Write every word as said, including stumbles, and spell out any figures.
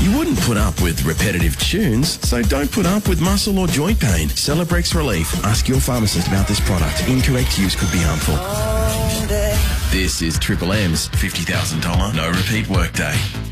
You wouldn't put up with repetitive tunes, so don't put up with muscle or joint pain. Celebrex Relief. Ask your pharmacist about this product. Incorrect use could be harmful. This is Triple M's fifty thousand dollars no repeat workday.